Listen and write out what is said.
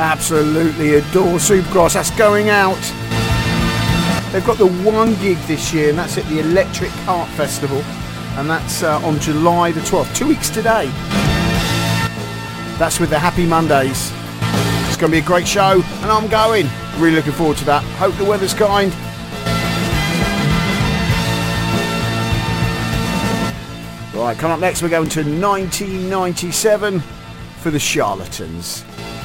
Absolutely adore Supergrass. That's going out. They've got the one gig this year, and that's at the Electric Art Festival, and that's on July the 12th, 2 weeks today. That's with the Happy Mondays. It's going to be a great show, and I'm going. Really looking forward to that. Hope the weather's kind. Right, coming up next, we're going to 1997 for the Charlatans.